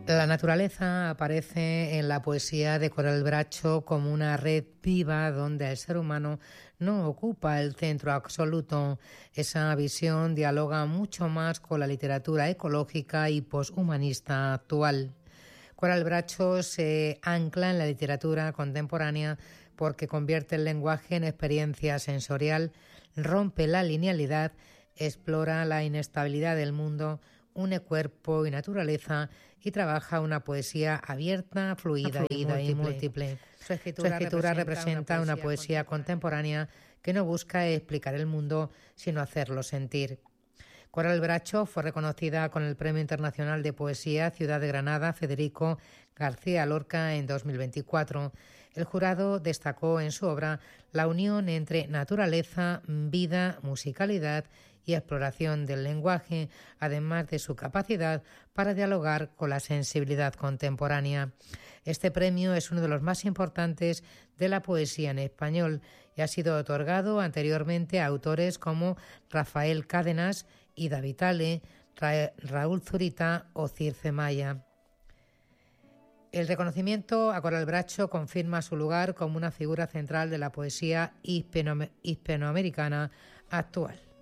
La naturaleza aparece en la poesía de Coral Bracho como una red viva donde el ser humano no ocupa el centro absoluto. Esa visión dialoga mucho más con la literatura ecológica y poshumanista actual. Coral Bracho se ancla en la literatura contemporánea porque convierte el lenguaje en experiencia sensorial, rompe la linealidad, explora la inestabilidad del mundo, une cuerpo y naturaleza y trabaja una poesía abierta, fluida y múltiple. Su escritura representa una poesía contemporánea que no busca explicar el mundo, sino hacerlo sentir. Coral Bracho fue reconocida con el Premio Internacional de Poesía Ciudad de Granada Federico García Lorca en 2024. El jurado destacó en su obra la unión entre naturaleza, vida, musicalidad y exploración del lenguaje, además de su capacidad para dialogar con la sensibilidad contemporánea. Este premio es uno de los más importantes de la poesía en español y ha sido otorgado anteriormente a autores como Rafael Cádenas, Ida Vitale, Raúl Zurita o Circe Maya. El reconocimiento a Coral Bracho confirma su lugar como una figura central de la poesía hispanoamericana actual.